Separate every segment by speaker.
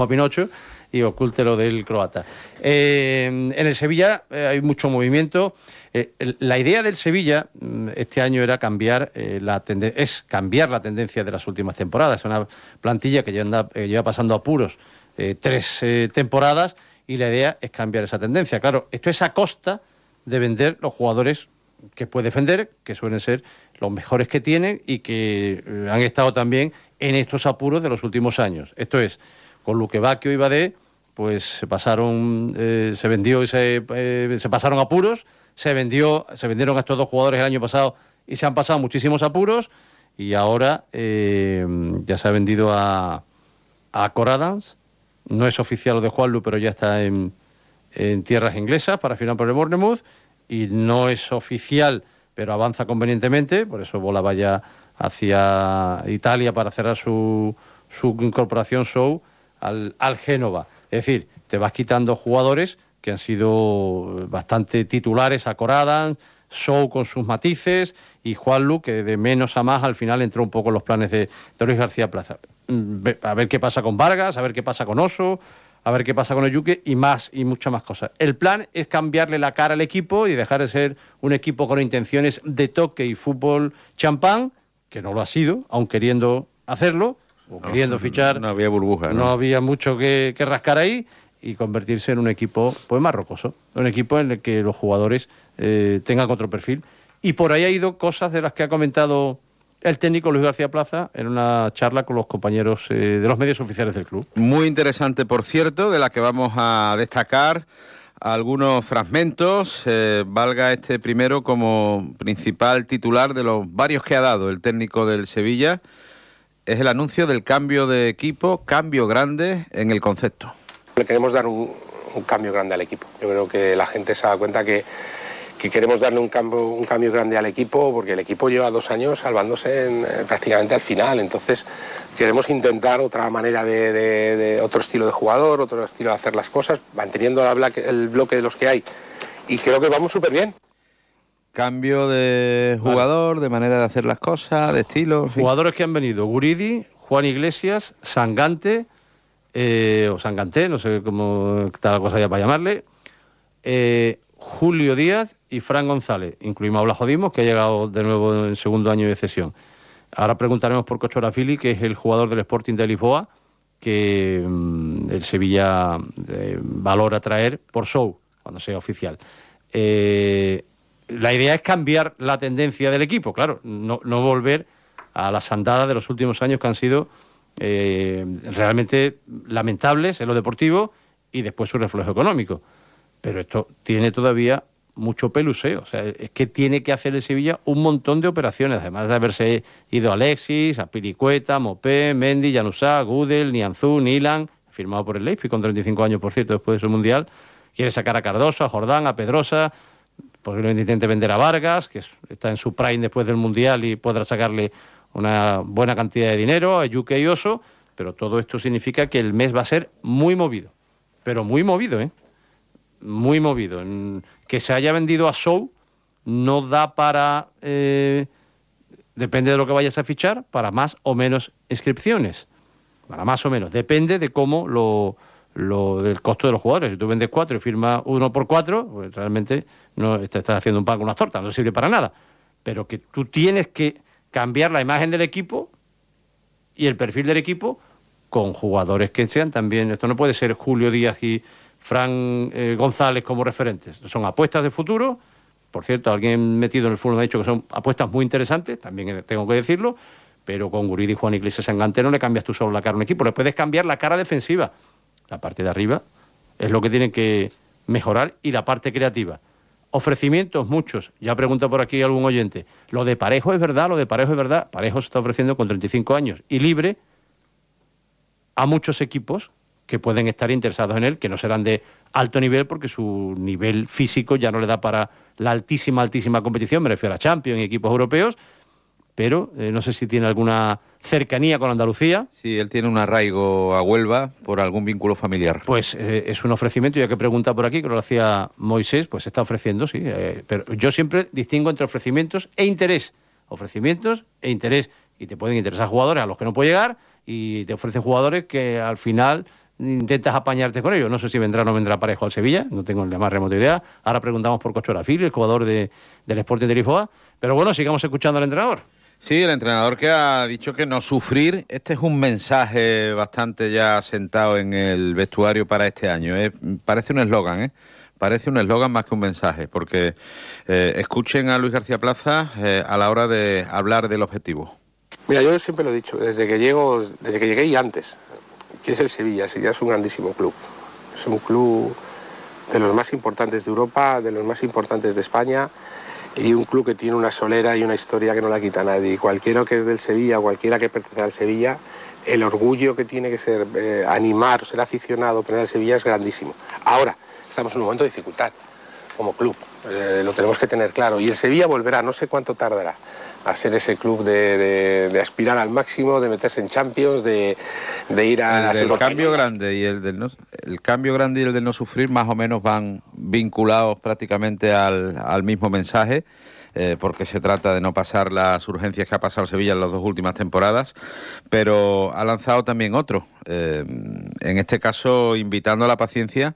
Speaker 1: a Pinocho y oculte lo del croata. En el Sevilla hay mucho movimiento. La idea del Sevilla este año era cambiar la tendencia de las últimas temporadas. Es una plantilla que lleva pasando apuros 3 temporadas y la idea es cambiar esa tendencia. Claro, esto es a costa de vender los jugadores que puede defender, que suelen ser los mejores que tienen y que han estado también en estos apuros de los últimos años. Esto es, con Luque Bacchio y Badé, pues se pasaron apuros, se vendieron a estos 2 jugadores el año pasado y se han pasado muchísimos apuros y ahora ya se ha vendido a Corradans. No es oficial lo de Juanlu, pero ya está en tierras inglesas para firmar por el Bournemouth y no es oficial, pero avanza convenientemente, por eso volaba ya hacia Italia para cerrar su incorporación al Génova. Es decir, te vas quitando jugadores que han sido bastante titulares, a Corradans, Sou con sus matices y Juanlu, que de menos a más al final entró un poco en los planes de Luis García Plaza. A ver qué pasa con Vargas, a ver qué pasa con Oso, a ver qué pasa con Oyuque y muchas más cosas. El plan es cambiarle la cara al equipo y dejar de ser un equipo con intenciones de toque y fútbol champán, que no lo ha sido, aun queriendo hacerlo, o queriendo fichar.
Speaker 2: No había burbuja,
Speaker 1: no había mucho que rascar ahí, y convertirse en un equipo pues más rocoso, un equipo en el que los jugadores tengan otro perfil. Y por ahí ha ido cosas de las que ha comentado el técnico Luis García Plaza en una charla con los compañeros de los medios oficiales del club.
Speaker 2: Muy interesante, por cierto, de la que vamos a destacar algunos fragmentos. Valga este primero como principal titular de los varios que ha dado el técnico del Sevilla. Es el anuncio del cambio de equipo, cambio grande en el concepto.
Speaker 3: Le queremos dar un cambio grande al equipo. Yo creo que la gente se da cuenta que queremos darle un cambio grande al equipo, porque el equipo lleva 2 años salvándose prácticamente al final. Entonces queremos intentar otra manera de otro estilo de jugador, otro estilo de hacer las cosas, manteniendo el bloque de los que hay. Y creo que vamos súper bien.
Speaker 2: Cambio de jugador, de manera de hacer las cosas, de estilo.
Speaker 1: Jugadores que han venido: Guridi, Juan Iglesias, Sangante, o Sanganté, no sé cómo está la cosa ya para llamarle, Julio Díaz y Fran González. Incluimos a Blajo Dimos, que ha llegado de nuevo en segundo año de cesión. Ahora preguntaremos por Cocho Arafili, que es el jugador del Sporting de Lisboa, que el Sevilla valora traer por show, cuando sea oficial. La idea es cambiar la tendencia del equipo, claro, no volver a las andadas de los últimos años que han sido realmente lamentables en lo deportivo y después su reflejo económico. Pero esto tiene todavía mucho peluseo. O sea, es que tiene que hacer el Sevilla un montón de operaciones, además de haberse ido Alexis, Apilicueta, Mopé, Mendy, Januzaj, Gudel, Nianzú, Nilan, firmado por el Leipzig con 35 años, por cierto, después de su Mundial. Quiere sacar a Cardoso, a Jordán, a Pedrosa, posiblemente intente vender a Vargas, que está en su prime después del Mundial y podrá sacarle una buena cantidad de dinero, a Yuke y Oso, pero todo esto significa que el mes va a ser muy movido, pero muy movido, muy movido. Que se haya vendido a Sou no da para, depende de lo que vayas a fichar, para más o menos inscripciones, para más o menos, depende de cómo del costo de los jugadores. Si tú vendes 4 y firmas 1 por 4, pues realmente no te estás haciendo un pan con unas tortas, no sirve para nada, pero que tú tienes que cambiar la imagen del equipo y el perfil del equipo con jugadores que sean también. Esto no puede ser Julio Díaz y Fran González como referentes. Son apuestas de futuro. Por cierto, alguien metido en el fútbol me ha dicho que son apuestas muy interesantes, también tengo que decirlo, pero con Guridi, Juan Iglesias, Sangante no le cambias tú solo la cara a un equipo, le puedes cambiar la cara defensiva. La parte de arriba es lo que tienen que mejorar, y la parte creativa. Ofrecimientos muchos. Ya pregunta por aquí algún oyente. Lo de Parejo es verdad. Parejo se está ofreciendo con 35 años y libre a muchos equipos que pueden estar interesados en él, que no serán de alto nivel porque su nivel físico ya no le da para la altísima competición, me refiero a Champions y equipos europeos, pero no sé si tiene alguna cercanía con Andalucía.
Speaker 2: Sí, él tiene un arraigo a Huelva por algún vínculo familiar.
Speaker 1: Pues es un ofrecimiento, ya que pregunta por aquí, que lo hacía Moisés, pues se está ofreciendo, sí. Pero yo siempre distingo entre ofrecimientos e interés. Ofrecimientos e interés. Y te pueden interesar jugadores a los que no puede llegar, y te ofrecen jugadores que al final intentas apañarte con ello. No sé si vendrá o no vendrá Parejo al Sevilla, no tengo la más remota idea. Ahora preguntamos por Cocho Arafil, el jugador del Sporting de Lisboa. Pero bueno, sigamos escuchando al entrenador.
Speaker 2: Sí, el entrenador que ha dicho que no sufrir. Este es un mensaje bastante ya sentado en el vestuario para este año. Parece un eslogan, Parece un eslogan más que un mensaje, porque escuchen a Luis García Plaza a la hora de hablar del objetivo.
Speaker 3: Mira, yo siempre lo he dicho, desde que llegué y antes, que es el Sevilla. El Sevilla es un grandísimo club. Es un club de los más importantes de Europa, de los más importantes de España, y un club que tiene una solera y una historia que no la quita nadie. Y cualquiera que es del Sevilla, cualquiera que pertenece al Sevilla, el orgullo que tiene que ser animar, ser aficionado, poner al Sevilla es grandísimo. Ahora, estamos en un momento de dificultad como club, lo tenemos que tener claro. Y el Sevilla volverá, no sé cuánto tardará, a ser ese club de aspirar al máximo, de meterse en Champions, de ir a...
Speaker 2: El cambio grande y el cambio grande y el de no sufrir más o menos van vinculados prácticamente al mismo mensaje, porque se trata de no pasar las urgencias que ha pasado Sevilla en las 2 últimas temporadas, pero ha lanzado también otro, en este caso invitando a la paciencia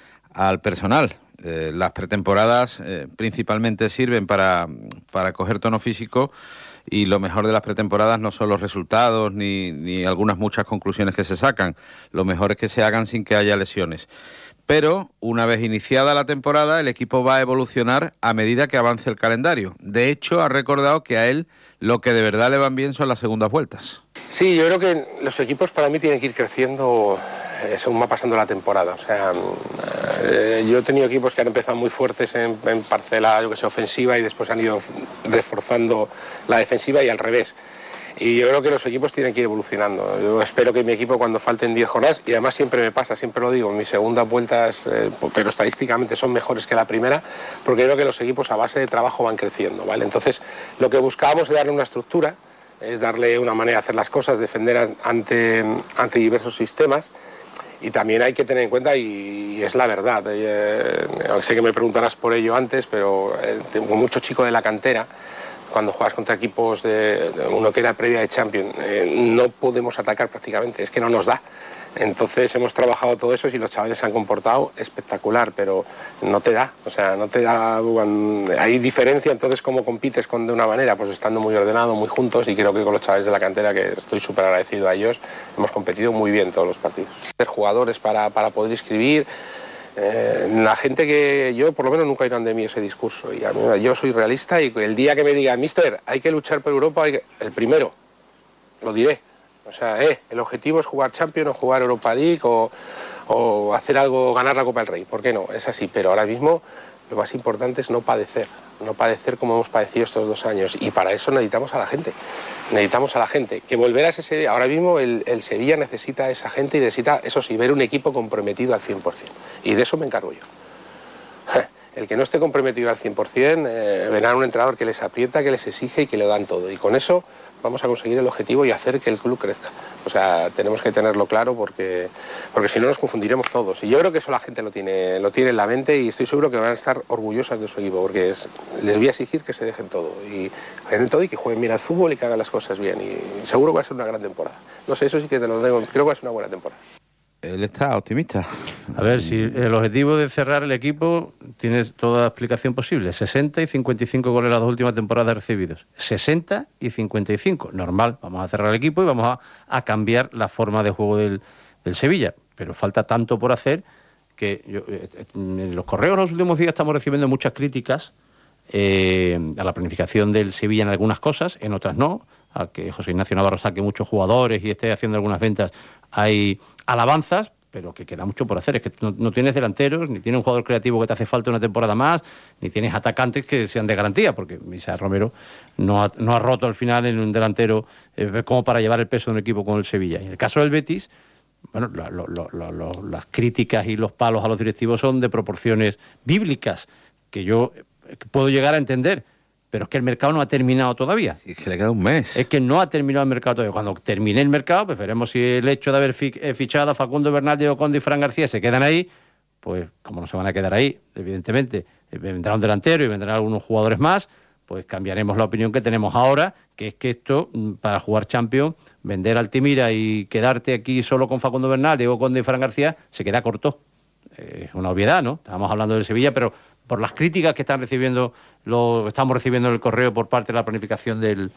Speaker 2: al personal. Las pretemporadas principalmente sirven para coger tono físico, y lo mejor de las pretemporadas no son los resultados ni algunas muchas conclusiones que se sacan. Lo mejor es que se hagan sin que haya lesiones. Pero una vez iniciada la temporada, el equipo va a evolucionar a medida que avance el calendario. De hecho, ha recordado que a él lo que de verdad le van bien son las segundas vueltas.
Speaker 3: Sí, yo creo que los equipos para mí tienen que ir creciendo según va pasando la temporada. O sea, yo he tenido equipos que han empezado muy fuertes en parcela, yo que sé, ofensiva, y después han ido reforzando la defensiva, y al revés. Y yo creo que los equipos tienen que ir evolucionando. Yo espero que mi equipo, cuando falten 10 jornadas, y además siempre me pasa, siempre lo digo, mis segundas vueltas, pero estadísticamente son mejores que la primera, porque creo que los equipos a base de trabajo van creciendo, ¿vale? Entonces, lo que buscábamos es darle una estructura, es darle una manera de hacer las cosas, defender ante diversos sistemas. Y también hay que tener en cuenta, y es la verdad, sé que me preguntarás por ello antes, pero tengo mucho chico de la cantera. Cuando juegas contra equipos de uno que era previa de Champions, no podemos atacar prácticamente, es que no nos da. Entonces hemos trabajado todo eso y los chavales se han comportado espectacular, pero no te da, o sea, no te da. Hay diferencia, entonces cómo compites de una manera, pues estando muy ordenado, muy juntos, y creo que con los chavales de la cantera, que estoy súper agradecido a ellos, hemos competido muy bien todos los partidos. Ser jugadores para poder inscribir. La gente que yo, por lo menos, nunca irán de mí ese discurso, y yo soy realista, y el día que me digan, mister, hay que luchar por Europa, el primero, lo diré. O sea, el objetivo es jugar Champions o jugar Europa League o hacer algo, ganar la Copa del Rey. ¿Por qué no? Es así, pero ahora mismo lo más importante es no padecer como hemos padecido estos 2 años, y para eso necesitamos a la gente, que volver a ese día. Ahora mismo el Sevilla necesita a esa gente, y necesita, eso sí, ver un equipo comprometido al 100%, y de eso me encargo yo. El que no esté comprometido al 100%, verá un entrenador que les aprieta, que les exige y que le dan todo, y con eso vamos a conseguir el objetivo y hacer que el club crezca. O sea, tenemos que tenerlo claro, porque si no nos confundiremos todos. Y yo creo que eso la gente lo tiene en la mente, y estoy seguro que van a estar orgullosas de su equipo, porque les voy a exigir que se dejen todo y que jueguen bien al fútbol y que hagan las cosas bien. Y seguro que va a ser una gran temporada. No sé, eso sí que te lo digo, creo que va a ser una buena temporada.
Speaker 2: Él está optimista.
Speaker 1: A ver, si el objetivo de cerrar el equipo tiene toda explicación posible. 60 y 55 goles las 2 últimas temporadas recibidos. 60 y 55. Normal, vamos a cerrar el equipo y vamos a cambiar la forma de juego del Sevilla. Pero falta tanto por hacer que en los correos los últimos días estamos recibiendo muchas críticas a la planificación del Sevilla en algunas cosas, en otras no. A que José Ignacio Navarro saque muchos jugadores y esté haciendo algunas ventas, hay alabanzas, pero que queda mucho por hacer. Es que no tienes delanteros, ni tienes un jugador creativo que te hace falta una temporada más, ni tienes atacantes que sean de garantía, porque Misael Romero no ha roto al final en un delantero como para llevar el peso de un equipo con el Sevilla. Y en el caso del Betis, bueno, las críticas y los palos a los directivos son de proporciones bíblicas, que yo puedo llegar a entender, pero es que el mercado no ha terminado todavía.
Speaker 2: Es que le queda un mes.
Speaker 1: Es que no ha terminado el mercado todavía. Cuando termine el mercado, pues veremos si el hecho de haber fichado a Facundo Bernal, Diego Conde y Fran García se quedan ahí. Pues como no se van a quedar ahí, evidentemente, vendrá un delantero y vendrán algunos jugadores más, pues cambiaremos la opinión que tenemos ahora, que es que esto, para jugar Champions, vender Altimira y quedarte aquí solo con Facundo Bernal, Diego Conde y Fran García, se queda corto. Es una obviedad, ¿no? Estábamos hablando del Sevilla, pero por las críticas que estamos recibiendo en el correo por parte de la planificación del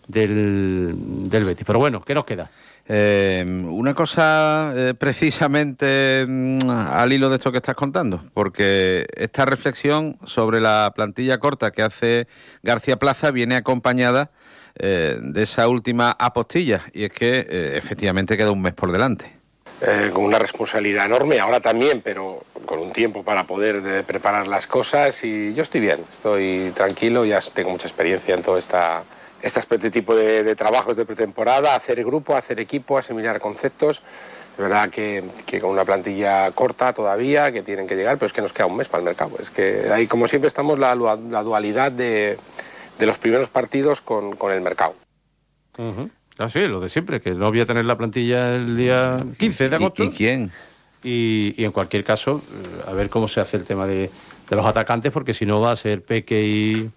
Speaker 1: Betis. Pero bueno, ¿qué nos queda?
Speaker 2: Una cosa precisamente al hilo de esto que estás contando, porque esta reflexión sobre la plantilla corta que hace García Plaza viene acompañada de esa última apostilla, y es que efectivamente queda un mes por delante.
Speaker 3: Con una responsabilidad enorme, ahora también, pero con un tiempo para poder preparar las cosas, y yo estoy bien, estoy tranquilo, ya tengo mucha experiencia en todo este tipo de trabajos de pretemporada, hacer grupo, hacer equipo, asimilar conceptos. Es verdad que con una plantilla corta todavía, que tienen que llegar, pero es que nos queda un mes para el mercado. Es que ahí, como siempre, estamos la dualidad de los primeros partidos con el mercado.
Speaker 1: Uh-huh. Ah, sí, lo de siempre, que no voy a tener la plantilla el día 15 de agosto.
Speaker 2: ¿Y quién?
Speaker 1: Y en cualquier caso, a ver cómo se hace el tema de los atacantes, porque si no va a ser Peque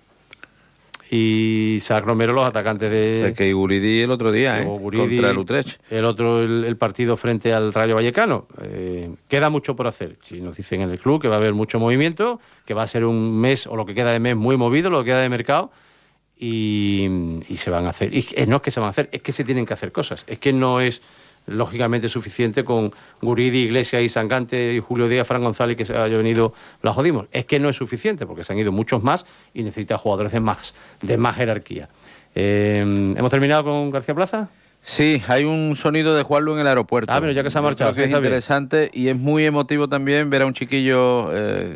Speaker 1: y Isaac Romero los atacantes de...
Speaker 2: Peque y Guridi el otro día, contra el Utrecht.
Speaker 1: El otro, el partido frente al Rayo Vallecano. Queda mucho por hacer. Si nos dicen en el club que va a haber mucho movimiento, que va a ser un mes, o lo que queda de mes, muy movido, lo que queda de mercado, y se van a hacer. Y no es que se van a hacer, es que se tienen que hacer cosas. Es que no es lógicamente suficiente con Guridi, Iglesias y Sangante y Julio Díaz, Fran González, que se haya venido, la jodimos. Es que no es suficiente, porque se han ido muchos más y necesita jugadores de más jerarquía. ¿Hemos terminado con García Plaza?
Speaker 2: Sí, hay un sonido de Juanlu en el aeropuerto.
Speaker 1: Pero ya que se ha marchado.
Speaker 2: Que es interesante bien. Y es muy emotivo también ver a un chiquillo,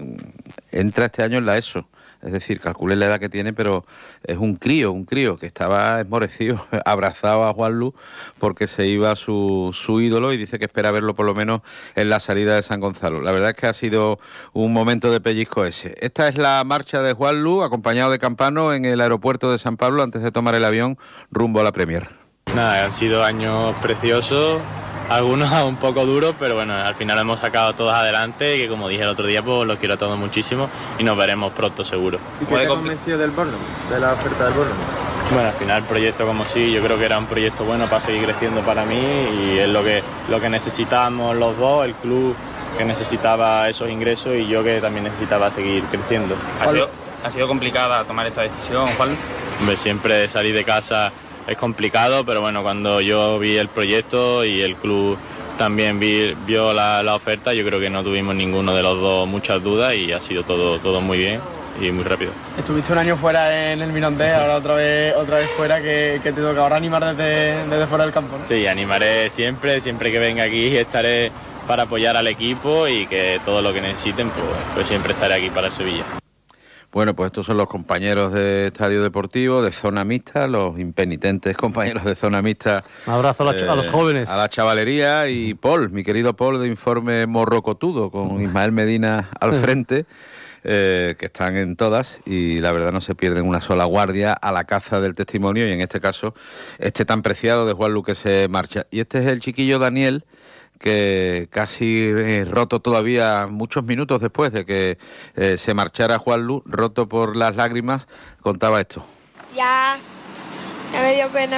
Speaker 2: entra este año en la ESO. Es decir, calculé la edad que tiene, pero es un crío que estaba esmorecido, abrazado a Juanlu porque se iba su ídolo, y dice que espera verlo por lo menos en la salida de San Gonzalo. La verdad es que ha sido un momento de pellizco ese. Esta es la marcha de Juanlu, acompañado de Campano, en el aeropuerto de San Pablo antes de tomar el avión rumbo a la Premier.
Speaker 4: Nada, han sido años preciosos, algunos un poco duros, pero bueno, al final hemos sacado todos adelante, y que como dije el otro día, pues los quiero a todos muchísimo y nos veremos pronto seguro.
Speaker 5: ¿Y qué te ha convencido del Bournemouth, de la oferta del Bournemouth?
Speaker 4: Bueno, al final el proyecto, como sí, yo creo que era un proyecto bueno para seguir creciendo para mí, y es lo que necesitábamos los dos, el club que necesitaba esos ingresos y yo que también necesitaba seguir creciendo.
Speaker 5: ¿Ha sido complicada tomar esta decisión, Juan?
Speaker 4: Hombre, siempre salir de casa es complicado, pero bueno, cuando yo vi el proyecto y el club también vio la oferta, yo creo que no tuvimos ninguno de los dos muchas dudas, y ha sido todo muy bien y muy rápido.
Speaker 5: Estuviste un año fuera en el Mirandés, ahora otra vez fuera, que te toca ahora animar desde fuera del campo, ¿no?
Speaker 4: Sí, animaré siempre que venga aquí estaré para apoyar al equipo, y que todo lo que necesiten, pues siempre estaré aquí para el Sevilla.
Speaker 2: Bueno, pues estos son los compañeros de Estadio Deportivo, de Zona Mixta, los impenitentes compañeros de Zona Mixta.
Speaker 1: Un abrazo a los jóvenes.
Speaker 2: A la chavalería, y Paul, mi querido Paul de Informe Morrocotudo, con Ismael Medina al frente, que están en todas, y la verdad no se pierden una sola guardia a la caza del testimonio, y en este caso, este tan preciado de Juanlu que se marcha. Y este es el chiquillo Daniel, que casi roto todavía muchos minutos después de que se marchara Juanlu, roto por las lágrimas, contaba esto.
Speaker 6: Ya me dio pena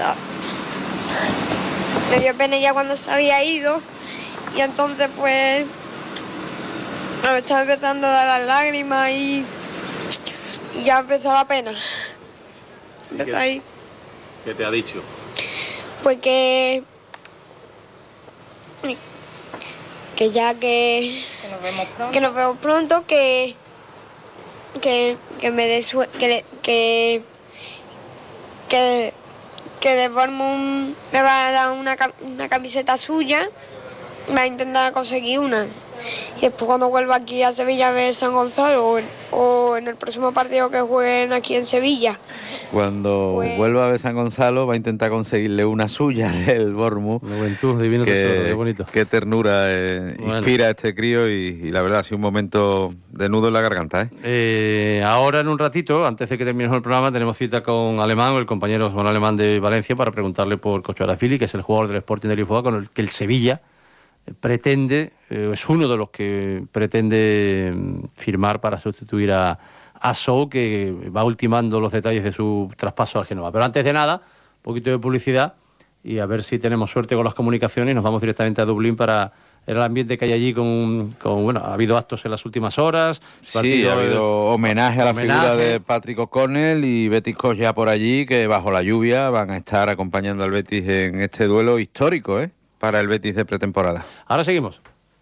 Speaker 6: ya cuando se había ido, y entonces pues me estaba empezando a dar las lágrimas y ya empezó la pena. Empezó ahí.
Speaker 4: ¿Qué te ha dicho?
Speaker 6: Pues que ya que nos vemos pronto, que me dé que de Bournemouth me va a dar una camiseta suya, me va a intentar conseguir una, y después cuando vuelva aquí a Sevilla a ver San Gonzalo, o en el próximo partido que jueguen aquí en Sevilla,
Speaker 2: cuando vuelva a ver San Gonzalo, va a intentar conseguirle una suya del Bournemouth.
Speaker 1: Juventud, divino tesoro, qué bonito.
Speaker 2: Qué ternura inspira a este crío, y la verdad ha sido un momento de nudo en la garganta.
Speaker 1: Ahora en un ratito, antes de que terminemos el programa, tenemos cita con Alemán, el compañero Juan Alemán de Valencia, para preguntarle por Cocho Arafili, que es el jugador del Sporting de Lisboa con el que el Sevilla pretende, es uno de los que pretende firmar para sustituir a Sou, que va ultimando los detalles de su traspaso al Génova. Pero antes de nada, un poquito de publicidad, y a ver si tenemos suerte con las comunicaciones y nos vamos directamente a Dublín para el ambiente que hay allí bueno, ha habido actos en las últimas horas.
Speaker 2: Sí, ha habido homenaje a la figura de Patrick O'Connell y Betis ya por allí, que bajo la lluvia van a estar acompañando al Betis en este duelo histórico, para el Betis de pretemporada.
Speaker 1: Ahora seguimos.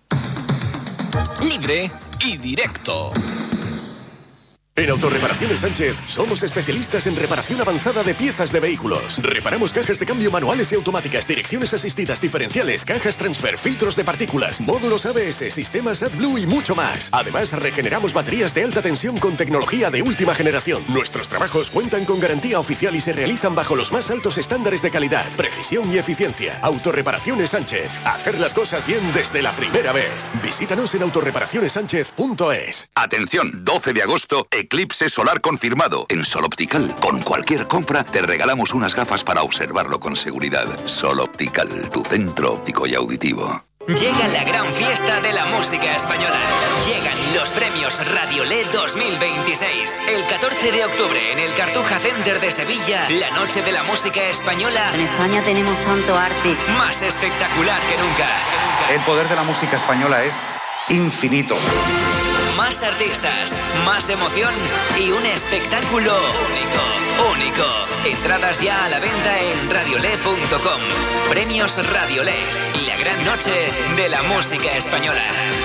Speaker 7: Libre y directo.
Speaker 8: En Autorreparaciones Sánchez somos especialistas en reparación avanzada de piezas de vehículos. Reparamos cajas de cambio manuales y automáticas, direcciones asistidas diferenciales, cajas transfer, filtros de partículas, módulos ABS, sistemas AdBlue y mucho más. Además, regeneramos baterías de alta tensión con tecnología de última generación. Nuestros trabajos cuentan con garantía oficial y se realizan bajo los más altos estándares de calidad, precisión y eficiencia. Autorreparaciones Sánchez. Hacer las cosas bien desde la primera vez. Visítanos en autorreparacionessánchez.es.
Speaker 9: Atención, 12 de agosto, eclipse solar confirmado. En Sol Optical, con cualquier compra, te regalamos unas gafas para observarlo con seguridad. Sol Optical, tu centro óptico y auditivo.
Speaker 7: Llega la gran fiesta de la música española. Llegan los premios Radiolé 2026. El 14 de octubre en el Cartuja Center de Sevilla, la noche de la música española.
Speaker 10: En España tenemos tanto arte.
Speaker 7: Más espectacular que nunca.
Speaker 11: El poder de la música española es infinito.
Speaker 7: Más artistas, más emoción y un espectáculo único. Entradas ya a la venta en radiolé.com. Premios Radiolé, la gran noche de la música española.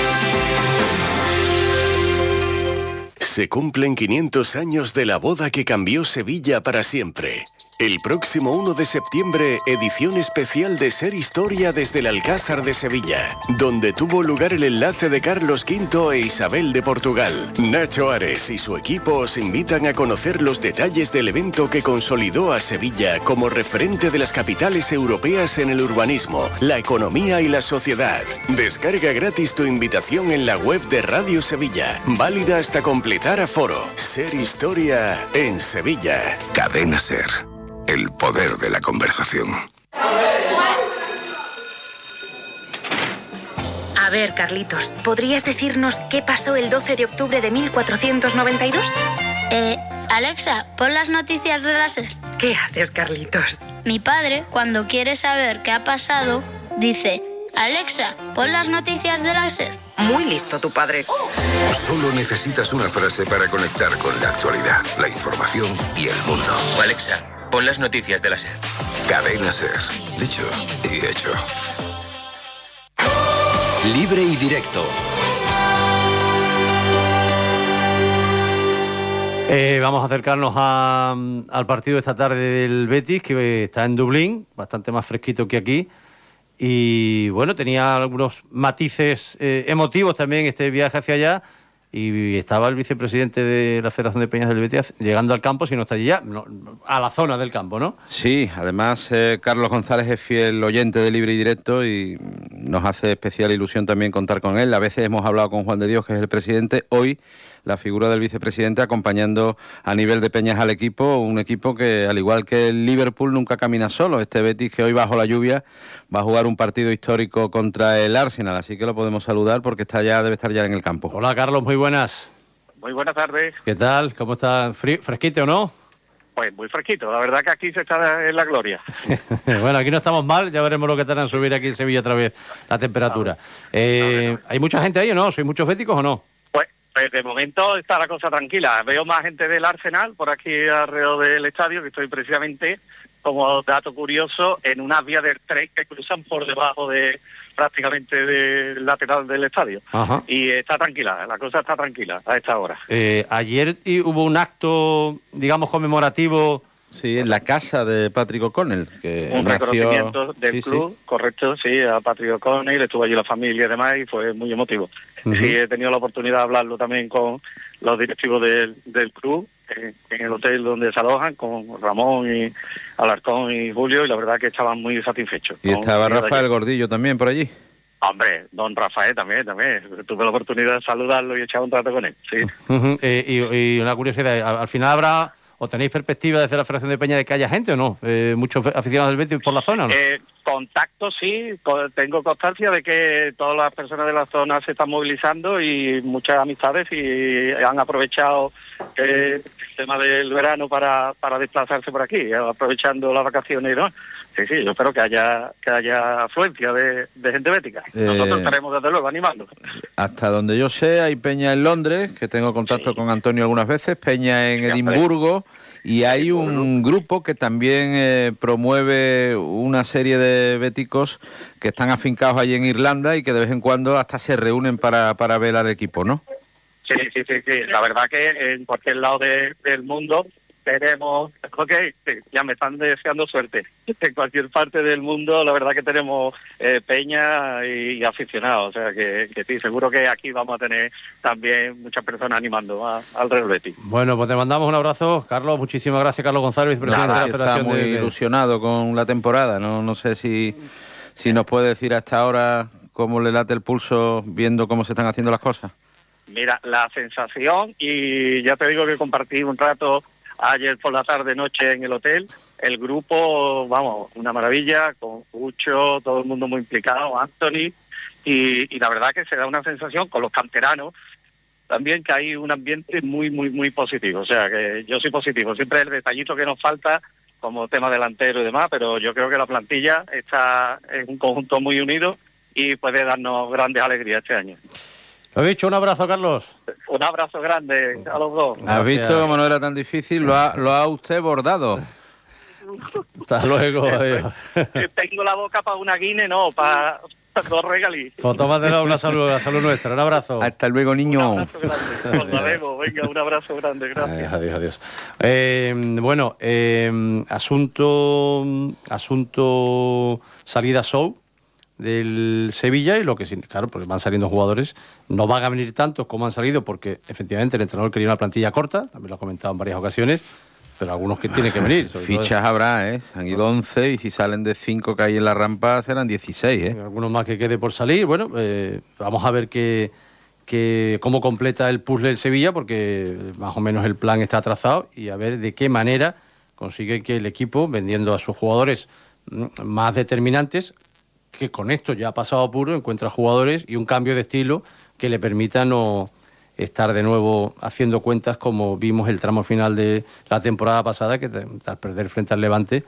Speaker 8: Se cumplen 500 años de la boda que cambió Sevilla para siempre. El próximo 1 de septiembre, edición especial de Ser Historia desde el Alcázar de Sevilla, donde tuvo lugar el enlace de Carlos V e Isabel de Portugal. Nacho Ares y su equipo os invitan a conocer los detalles del evento que consolidó a Sevilla como referente de las capitales europeas en el urbanismo, la economía y la sociedad. Descarga gratis tu invitación en la web de Radio Sevilla, válida hasta completar aforo. Ser Historia en Sevilla.
Speaker 9: Cadena Ser. El poder de la conversación.
Speaker 12: A ver, Carlitos, ¿podrías decirnos qué pasó el 12 de octubre de 1492?
Speaker 13: Alexa, pon las noticias de la SER.
Speaker 12: ¿Qué haces, Carlitos?
Speaker 13: Mi padre, cuando quiere saber qué ha pasado, dice: Alexa, pon las noticias de la SER.
Speaker 12: Muy listo tu padre.
Speaker 9: Solo necesitas una frase para conectar con la actualidad, la información y el mundo.
Speaker 14: Alexa, pon las noticias de la SER.
Speaker 9: Cadena SER. Dicho y hecho.
Speaker 7: Libre y directo.
Speaker 1: Vamos a acercarnos al partido de esta tarde del Betis, que está en Dublín, bastante más fresquito que aquí. Y bueno, tenía algunos matices emotivos también este viaje hacia allá. Y estaba el vicepresidente de la Federación de Peñas del Betis llegando al campo, si no está allí ya, a la zona del campo, ¿no?
Speaker 2: Sí, además Carlos González es fiel oyente de Libre y Directo y nos hace especial ilusión también contar con él. A veces hemos hablado con Juan de Dios, que es el presidente. Hoy la figura del vicepresidente acompañando a nivel de Peñas al equipo, un equipo que, al igual que el Liverpool, nunca camina solo. Este Betis, que hoy bajo la lluvia va a jugar un partido histórico contra el Arsenal, así que lo podemos saludar porque debe estar ya en el campo.
Speaker 1: Hola, Carlos, muy buenas.
Speaker 15: Muy buenas tardes.
Speaker 1: ¿Qué tal? ¿Cómo está? ¿Fresquito o no?
Speaker 15: Pues muy fresquito, la verdad que aquí se está en la gloria.
Speaker 1: Bueno, aquí no estamos mal, ya veremos lo que tardan en subir aquí en Sevilla otra vez la temperatura. ¿Hay mucha gente ahí o no? ¿Sois muchos béticos o no?
Speaker 15: Pues de momento está la cosa tranquila. Veo más gente del Arsenal por aquí alrededor del estadio, que estoy precisamente, como dato curioso, en unas vías del tren que cruzan por debajo de prácticamente del lateral del estadio.
Speaker 1: Ajá.
Speaker 15: Y está tranquila, la cosa está tranquila a esta hora.
Speaker 1: Ayer hubo un acto, digamos, conmemorativo.
Speaker 2: Sí, en la casa de Patrick O'Connell. Que
Speaker 15: un
Speaker 2: nació...
Speaker 15: reconocimiento del club, correcto, sí, a Patrick O'Connell, estuvo allí la familia y demás, y fue muy emotivo.
Speaker 1: Uh-huh.
Speaker 15: Sí, he tenido la oportunidad de hablarlo también con los directivos del club, en el hotel donde se alojan, con Ramón y Alarcón y Julio, y la verdad que estaban muy satisfechos.
Speaker 2: Y estaba Rafael Gordillo también por allí.
Speaker 15: Hombre, don Rafael también. Tuve la oportunidad de saludarlo y echar un trato con él, sí.
Speaker 1: Uh-huh. Y una curiosidad, al final habrá... ¿O tenéis perspectiva desde la Federación de Peña de que haya gente o no? ¿Muchos aficionados del Betis por la zona o no?
Speaker 15: Contacto sí, tengo constancia de que todas las personas de la zona se están movilizando y muchas amistades y han aprovechado el tema del verano para desplazarse por aquí, aprovechando las vacaciones, ¿no? Sí, yo espero que haya afluencia de gente bética. Nosotros estaremos desde luego animando.
Speaker 2: Hasta donde yo sé, hay peña en Londres, que tengo contacto con Antonio algunas veces, peña en Edimburgo, y hay un grupo que también promueve una serie de béticos que están afincados allí en Irlanda y que de vez en cuando hasta se reúnen para ver al equipo, ¿no?
Speaker 15: Sí. La verdad que en cualquier lado del mundo tenemos, ya me están deseando suerte. En cualquier parte del mundo, la verdad que tenemos peña y aficionados. O sea que sí, seguro que aquí vamos a tener también muchas personas animando al Real Betis.
Speaker 1: Bueno, pues te mandamos un abrazo, Carlos. Muchísimas gracias, Carlos González, vicepresidente de la Federación.
Speaker 2: Está muy ilusionado con la temporada. No sé si nos puede decir hasta ahora cómo le late el pulso viendo cómo se están haciendo las cosas.
Speaker 15: Mira, la sensación, y ya te digo que compartí un rato ayer por la tarde-noche en el hotel, el grupo, vamos, una maravilla, con Pucho, todo el mundo muy implicado, Anthony, y la verdad que se da una sensación con los canteranos también que hay un ambiente muy, muy, muy positivo. O sea, que yo soy positivo. Siempre el detallito que nos falta, como tema delantero y demás, pero yo creo que la plantilla está en un conjunto muy unido y puede darnos grandes alegrías este año.
Speaker 1: Lo dicho, un abrazo, Carlos.
Speaker 15: Un abrazo grande a los dos.
Speaker 2: ¿Has visto cómo no era tan difícil? Lo ha usted bordado.
Speaker 1: Hasta luego. Adiós.
Speaker 15: Tengo la boca para una guine, no, para dos regalí.
Speaker 1: Pues tómatela una salud, la salud nuestra. Un abrazo.
Speaker 2: Hasta luego, niño.
Speaker 15: Un abrazo grande. Nos vemos. Venga, un abrazo grande. Gracias.
Speaker 1: Adiós. Bueno, asunto salida show del Sevilla, y lo que sí, claro, porque van saliendo jugadores, no van a venir tantos como han salido, porque efectivamente el entrenador quería una plantilla corta, también lo ha comentado en varias ocasiones, pero algunos que tienen que venir.
Speaker 2: Fichas habrá, han ido 11, y si salen de 5 que hay en la rampa serán 16,
Speaker 1: Algunos más que quede por salir. Bueno, vamos a ver cómo completa el puzzle el Sevilla, porque más o menos el plan está trazado, y a ver de qué manera consigue que el equipo, vendiendo a sus jugadores más determinantes, que con esto ya ha pasado apuro, encuentra jugadores y un cambio de estilo que le permita no estar de nuevo haciendo cuentas como vimos el tramo final de la temporada pasada, que tras perder frente al Levante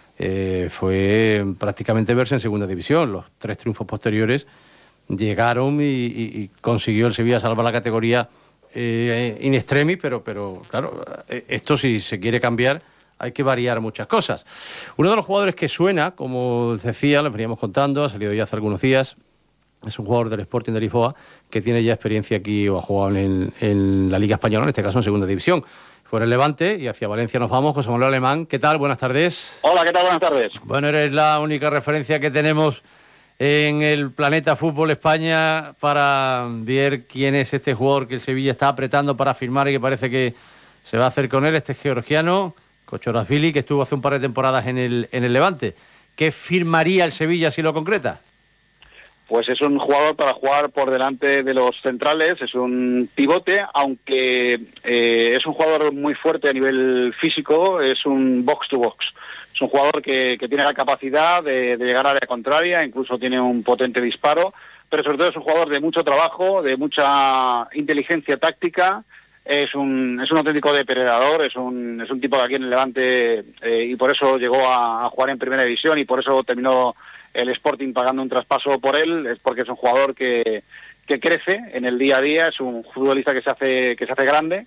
Speaker 1: fue prácticamente verse en segunda división. Los 3 triunfos posteriores llegaron y consiguió el Sevilla salvar la categoría in extremis, pero claro, esto si se quiere cambiar hay que variar muchas cosas. Uno de los jugadores que suena, como decía, lo veníamos contando, ha salido ya hace algunos días, es un jugador del Sporting de Lisboa que tiene ya experiencia aquí o ha jugado en la Liga Española, en este caso en Segunda División. Fue el Levante y hacia Valencia nos vamos. José Manuel Alemán, ¿qué tal? Buenas tardes.
Speaker 16: Hola, ¿qué tal? Buenas tardes.
Speaker 1: Bueno, eres la única referencia que tenemos en el planeta Fútbol España para ver quién es este jugador que el Sevilla está apretando para firmar y que parece que se va a hacer con él, este georgiano, Kochorazvili, que estuvo hace un par de temporadas en el Levante. ¿Qué firmaría el Sevilla si lo concreta?
Speaker 16: Pues es un jugador para jugar por delante de los centrales, es un pivote, aunque es un jugador muy fuerte a nivel físico, es un box-to-box. Es un jugador que tiene la capacidad de llegar al área contraria, incluso tiene un potente disparo, pero sobre todo es un jugador de mucho trabajo, de mucha inteligencia táctica. Es un auténtico depredador, es un tipo de aquí en el Levante y por eso llegó a jugar en Primera División y por eso terminó el Sporting pagando un traspaso por él, es porque es un jugador que crece en el día a día, es un futbolista que se hace grande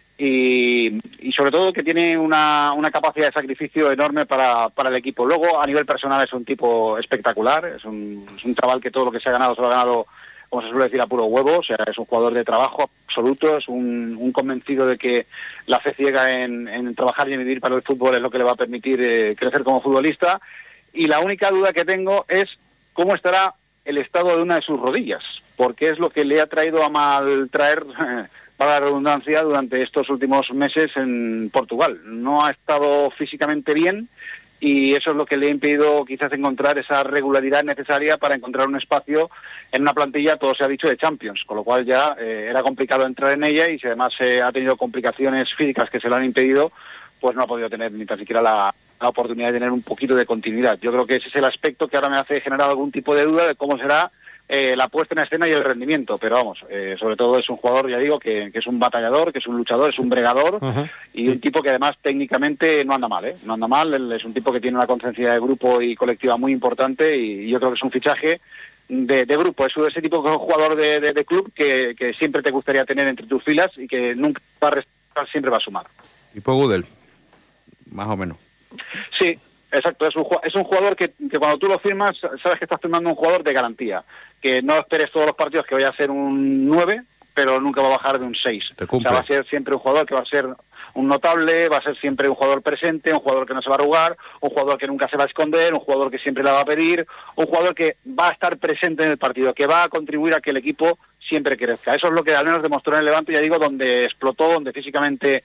Speaker 16: y sobre todo que tiene una capacidad de sacrificio enorme para el equipo. Luego, a nivel personal, es un tipo espectacular, es un chaval que todo lo que se lo ha ganado, como se suele decir, a puro huevo. O sea, es un jugador de trabajo absoluto, es un convencido de que la fe ciega en trabajar y en vivir para el fútbol es lo que le va a permitir crecer como futbolista. Y la única duda que tengo es cómo estará el estado de una de sus rodillas, porque es lo que le ha traído a maltraer, para la redundancia, durante estos últimos meses en Portugal. No ha estado físicamente bien y eso es lo que le ha impedido quizás encontrar esa regularidad necesaria para encontrar un espacio en una plantilla, todo se ha dicho, de Champions, con lo cual ya era complicado entrar en ella y si además ha tenido complicaciones físicas que se lo han impedido, pues no ha podido tener ni tan siquiera la oportunidad de tener un poquito de continuidad. Yo creo que ese es el aspecto que ahora me hace generar algún tipo de duda de cómo será la puesta en escena y el rendimiento, pero vamos, sobre todo es un jugador, ya digo, que es un batallador, que es un luchador, es un bregador y un tipo que además técnicamente no anda mal, no anda mal. Él es un tipo que tiene una conciencia de grupo y colectiva muy importante y yo creo que es un fichaje de grupo, es ese tipo de jugador de club que siempre te gustaría tener entre tus filas y que nunca va a restar, siempre va a sumar.
Speaker 2: Tipo Gudel, más o menos.
Speaker 16: Sí, exacto, es un jugador que cuando tú lo firmas, sabes que estás firmando un jugador de garantía, que no esperes todos los partidos que vaya a ser un 9, pero nunca va a bajar de un 6. O sea, va a ser siempre un jugador que va a ser un notable, va a ser siempre un jugador presente, un jugador que no se va a arrugar, un jugador que nunca se va a esconder, un jugador que siempre la va a pedir, un jugador que va a estar presente en el partido, que va a contribuir a que el equipo siempre crezca. Eso es lo que al menos demostró en el Levante, ya digo, donde explotó, donde físicamente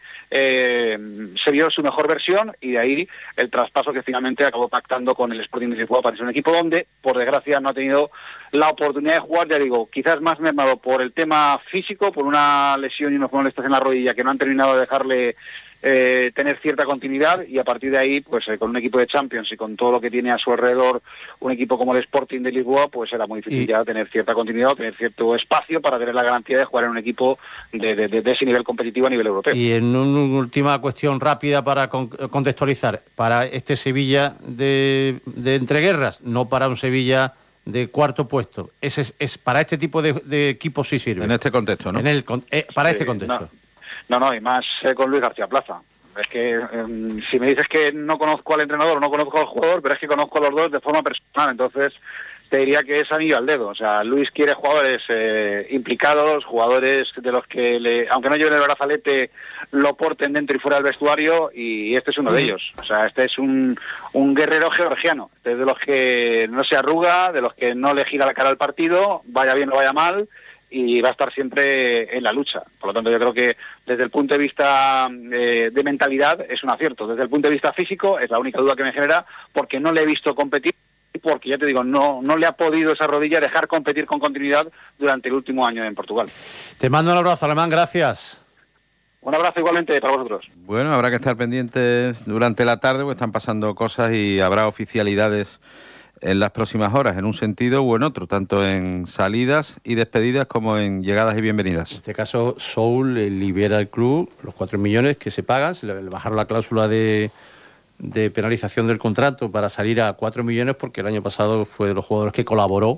Speaker 16: se vio su mejor versión, y de ahí el traspaso que finalmente acabó pactando con el Sporting de Lisboa para ser un equipo donde, por desgracia, no ha tenido la oportunidad de jugar, ya digo, quizás más mermado por el tema físico, por una lesión y unos molestias en la rodilla que no han terminado de dejarle tener cierta continuidad, y a partir de ahí, pues con un equipo de Champions y con todo lo que tiene a su alrededor un equipo como el Sporting de Lisboa, pues era muy difícil ya tener cierta continuidad, tener cierto espacio para tener la garantía de jugar en un equipo de ese nivel competitivo a nivel europeo.
Speaker 1: Y en una última cuestión rápida para contextualizar, para este Sevilla de entreguerras, no para un Sevilla de cuarto puesto, es para este tipo de equipos sí sirve.
Speaker 2: En este contexto, ¿no?
Speaker 1: Para este contexto.
Speaker 16: No, y más con Luis García Plaza. Es que si me dices que no conozco al entrenador, no conozco al jugador, pero es que conozco a los dos de forma personal, entonces te diría que es anillo al dedo. O sea, Luis quiere jugadores implicados, jugadores de los que, aunque no lleven el brazalete, lo porten dentro y fuera del vestuario, y este es uno de ellos. O sea, este es un guerrero georgiano, este es de los que no se arruga, de los que no le gira la cara al partido, vaya bien o vaya mal, y va a estar siempre en la lucha. Por lo tanto, yo creo que desde el punto de vista de mentalidad es un acierto. Desde el punto de vista físico es la única duda que me genera, porque no le he visto competir, porque ya te digo, no le ha podido esa rodilla dejar competir con continuidad durante el último año en Portugal.
Speaker 1: Te mando un abrazo, Alemán, gracias.
Speaker 16: Un abrazo igualmente para vosotros.
Speaker 2: Bueno, habrá que estar pendientes durante la tarde, porque están pasando cosas y habrá oficialidades en las próximas horas, en un sentido o en otro, tanto en salidas y despedidas como en llegadas y bienvenidas.
Speaker 1: En este caso, Soul libera al club los 4 millones que se pagan, se le bajaron la cláusula de penalización del contrato para salir a 4 millones, porque el año pasado fue de los jugadores que colaboró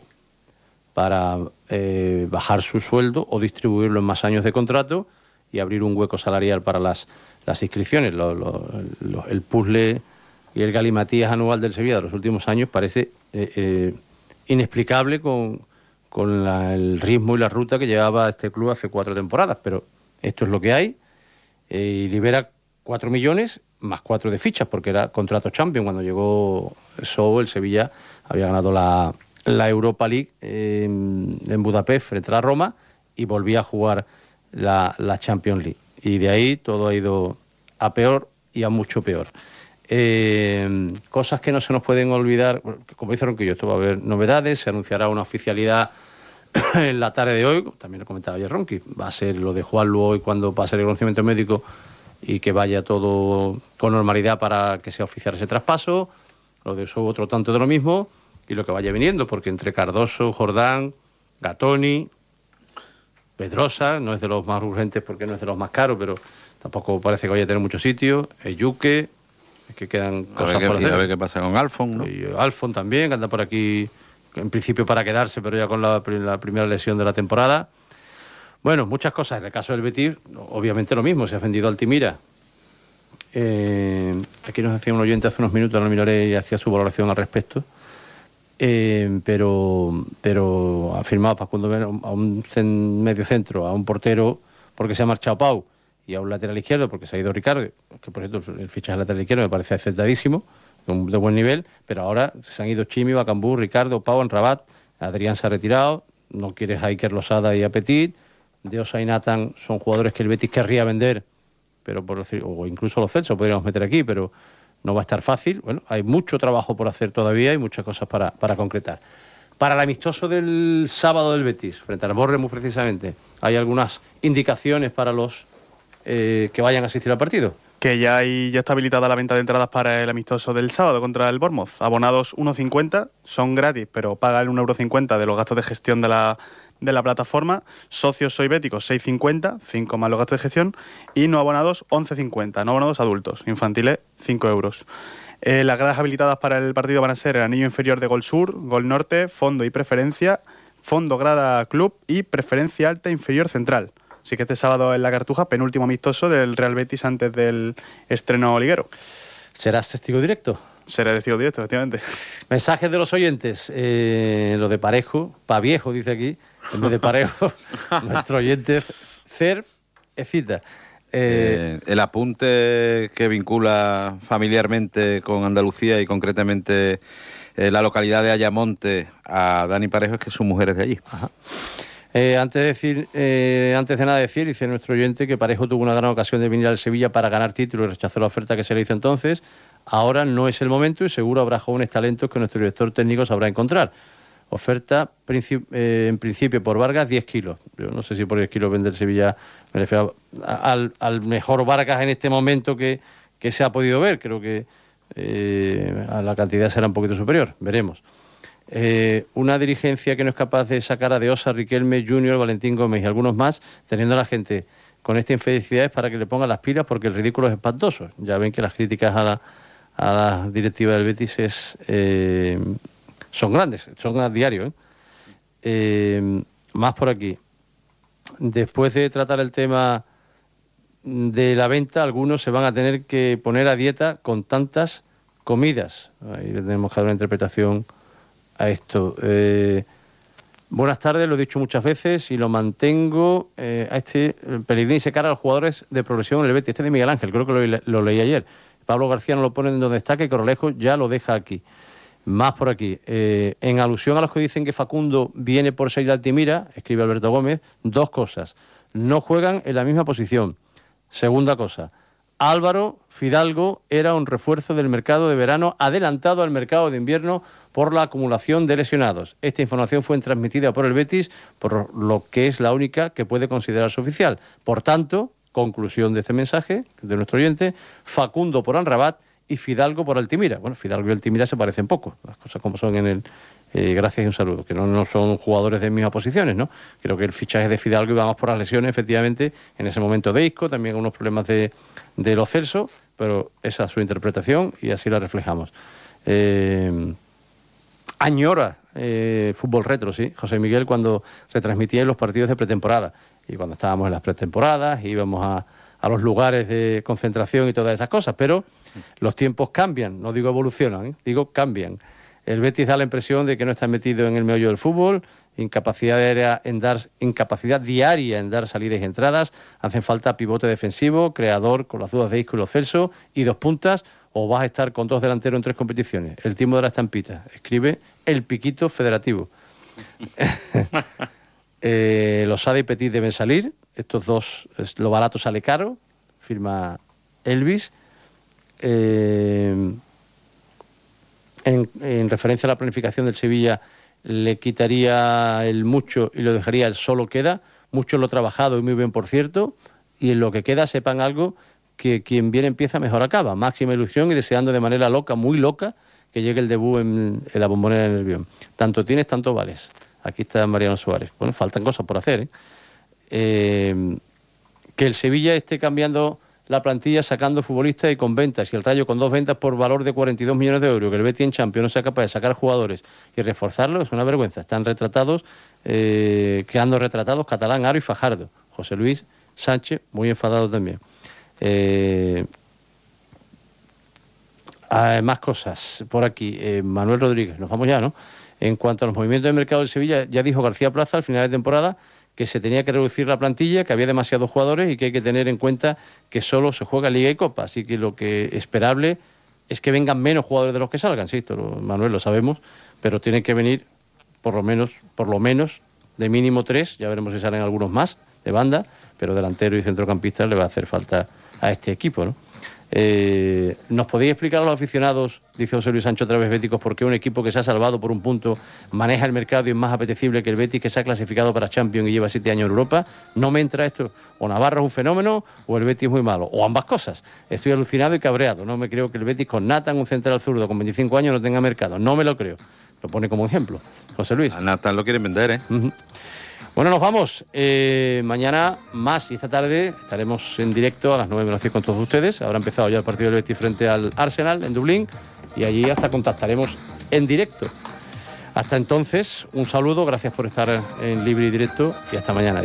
Speaker 1: para bajar su sueldo o distribuirlo en más años de contrato y abrir un hueco salarial para las inscripciones. El puzzle y el galimatías anual del Sevilla de los últimos años parece inexplicable con el ritmo y la ruta que llevaba este club hace 4 temporadas, pero esto es lo que hay, y libera 4 millones más 4 de fichas, porque era contrato Champions. Cuando llegó Sow, el Sevilla había ganado la Europa League en Budapest frente a la Roma y volvía a jugar la Champions League, y de ahí todo ha ido a peor y a mucho peor. Cosas que no se nos pueden olvidar, como dice Ronquillo, esto va a haber novedades, se anunciará una oficialidad en la tarde de hoy, también lo comentaba ayer Ronqui, va a ser lo de Juanlu hoy cuando pase el reconocimiento médico y que vaya todo con normalidad para que sea oficial ese traspaso, lo de eso otro tanto de lo mismo, y lo que vaya viniendo, porque entre Cardoso, Jordán, Gatoni, Pedrosa, no es de los más urgentes porque no es de los más caros, pero tampoco parece que vaya a tener mucho sitio, Yuque, es que quedan cosas por hacer.
Speaker 2: A ver qué pasa con Alfon, ¿no?
Speaker 1: Y Alfon también, que anda por aquí en principio para quedarse, pero ya con la primera lesión de la temporada. Bueno, muchas cosas. En el caso del Betis, obviamente lo mismo, se ha vendido Altimira. Aquí nos hacía un oyente hace unos minutos, no lo miraré, y hacía su valoración al respecto. Pero ha firmado Facundo a un medio centro, a un portero porque se ha marchado Pau, y a un lateral izquierdo porque se ha ido Ricardo, que por cierto el fichaje lateral izquierdo me parece acertadísimo, de buen nivel, pero ahora se han ido Chimi, Bacambú, Ricardo, Pau, Rabat, Adrián se ha retirado, no quieres a Iker Losada y a Petit, Deosa y Nathan son jugadores que el Betis querría vender, pero por decir, o incluso los Celso podríamos meter aquí, pero no va a estar fácil. Bueno, hay mucho trabajo por hacer todavía y muchas cosas para concretar. Para el amistoso del sábado del Betis, frente al Bournemouth precisamente, ¿hay algunas indicaciones para los que vayan a asistir al partido?
Speaker 17: Que ya está habilitada la venta de entradas para el amistoso del sábado contra el Bournemouth. Abonados 1,50, son gratis, pero pagan 1,50 € de los gastos de gestión de la plataforma. Socios soybéticos 6,50, 5 más los gastos de gestión. Y no abonados 11,50, no abonados adultos. Infantiles 5 euros. Las gradas habilitadas para el partido van a ser el anillo inferior de Gol Sur, Gol Norte, Fondo y Preferencia, Fondo Grada Club y Preferencia Alta Inferior Central. Así que este sábado en la Cartuja, penúltimo amistoso del Real Betis antes del estreno liguero.
Speaker 1: ¿Serás testigo directo?
Speaker 17: Seré testigo directo, efectivamente.
Speaker 1: Mensajes de los oyentes. Lo de Parejo, Paviejo dice aquí, en vez de Parejo, nuestro oyente Cer Ecita.
Speaker 2: El apunte que vincula familiarmente con Andalucía y concretamente la localidad de Ayamonte a Dani Parejo es que su mujer es de allí.
Speaker 1: Ajá. Antes de nada decir, dice nuestro oyente que Parejo tuvo una gran ocasión de venir al Sevilla para ganar título y rechazó la oferta que se le hizo entonces. Ahora no es el momento y seguro habrá jóvenes talentos que nuestro director técnico sabrá encontrar. Oferta en principio por Vargas 10 kilos. Yo no sé si por 10 kilos vende el Sevilla, me refiero al mejor Vargas en este momento que se ha podido ver. Creo que a la cantidad será un poquito superior, veremos. Una dirigencia que no es capaz de sacar a De Osa, Riquelme, Junior, Valentín Gómez y algunos más, teniendo a la gente con esta infelicidad es para que le pongan las pilas porque el ridículo es espantoso. Ya ven que las críticas a la directiva del Betis son grandes, son a diario. Más por aquí. Después de tratar el tema de la venta, algunos se van a tener que poner a dieta con tantas comidas. Ahí tenemos que dar una interpretación a esto. Buenas tardes, lo he dicho muchas veces y lo mantengo. Pellegrini se carga a los jugadores de progresión en el Betis. Este es de Miguel Ángel, creo que lo leí ayer. Pablo García no lo pone en donde está, que Corralejo ya lo deja aquí. Más por aquí. En alusión a los que dicen que Facundo viene por Sheila Altimira, escribe Alberto Gómez, dos cosas. No juegan en la misma posición. Segunda cosa. Álvaro Fidalgo era un refuerzo del mercado de verano adelantado al mercado de invierno por la acumulación de lesionados. Esta información fue transmitida por el Betis, por lo que es la única que puede considerarse oficial. Por tanto, conclusión de este mensaje de nuestro oyente, Facundo por Amrabat y Fidalgo por Altimira. Bueno, Fidalgo y Altimira se parecen poco, las cosas como son en el... gracias y un saludo, que no son jugadores de mismas posiciones, ¿no? Creo que el fichaje de Fidalgo íbamos por las lesiones, efectivamente, en ese momento de Isco, también unos problemas de Lo Celso, pero esa es su interpretación y así la reflejamos. Añora Fútbol Retro, sí, José Miguel, cuando retransmitía los partidos de pretemporada y cuando estábamos en las pretemporadas íbamos a los lugares de concentración y todas esas cosas, pero los tiempos cambian, no digo evolucionan, digo cambian. El Betis da la impresión de que no está metido en el meollo del fútbol, incapacidad diaria en dar salidas y entradas, hacen falta pivote defensivo, creador con las dudas de Isco y Lo Celso y dos puntas, o vas a estar con dos delanteros en tres competiciones. El timo de la estampita, escribe el Piquito Federativo. Losada y Petit deben salir, estos dos, lo barato sale caro, firma Elvis. En referencia a la planificación del Sevilla, le quitaría el mucho y lo dejaría el solo queda. Mucho lo trabajado y muy bien, por cierto. Y en lo que queda, sepan algo, que quien bien empieza, mejor acaba. Máxima ilusión y deseando de manera loca, muy loca, que llegue el debut en la Bombonera de Nervión. Tanto tienes, tanto vales. Aquí está Mariano Suárez. Bueno, faltan cosas por hacer, que el Sevilla esté cambiando la plantilla sacando futbolistas y con ventas, y el Rayo con dos ventas por valor de 42 millones de euros, que el Betis en Champions no sea capaz de sacar jugadores y reforzarlos, es una vergüenza. Están retratados, quedando retratados Catalán, Aro y Fajardo. José Luis Sánchez, muy enfadado también. Más cosas por aquí. Manuel Rodríguez, nos vamos ya, ¿no? En cuanto a los movimientos de mercado del Sevilla, ya dijo García Plaza al final de temporada que se tenía que reducir la plantilla, que había demasiados jugadores y que hay que tener en cuenta que solo se juega Liga y Copa. Así que lo que es esperable es que vengan menos jugadores de los que salgan. Sí, esto, Manuel, lo sabemos, pero tienen que venir por lo menos de mínimo 3, ya veremos si salen algunos más de banda, pero delantero y centrocampista le va a hacer falta a este equipo, ¿no? ¿Nos podéis explicar a los aficionados, dice José Luis Sancho otra vez, béticos, por qué un equipo que se ha salvado por un punto maneja el mercado y es más apetecible que el Betis, que se ha clasificado para Champions y lleva 7 años en Europa? No me entra esto. O Navarro es un fenómeno o el Betis es muy malo, o ambas cosas. Estoy alucinado y cabreado. No me creo que el Betis con Nathan, un central zurdo con 25 años, no tenga mercado. No me lo creo. Lo pone como ejemplo José Luis.
Speaker 2: A Nathan lo quieren vender, ¿eh?
Speaker 1: Bueno, nos vamos. Mañana más, y esta tarde estaremos en directo a las 9:10 con todos ustedes. Habrá empezado ya el partido del Betis frente al Arsenal en Dublín y allí hasta contactaremos en directo. Hasta entonces, un saludo, gracias por estar en Libre y Directo y hasta mañana.